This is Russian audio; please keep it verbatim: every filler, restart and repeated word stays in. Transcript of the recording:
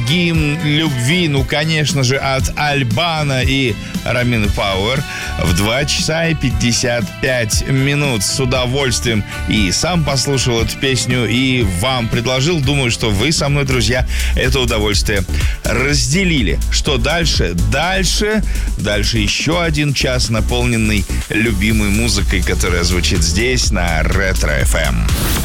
гимн любви, ну, конечно же, от Альбана и Ромин Пауэр в два часа и пятьдесят пять минут. С удовольствием и сам послушал эту песню, и вам предложил. Думаю, что вы со мной, друзья, это удовольствие разделили. Что дальше? Дальше, дальше еще один час, наполненный любимой музыкой, которая звучит здесь, на Ретро эф эм.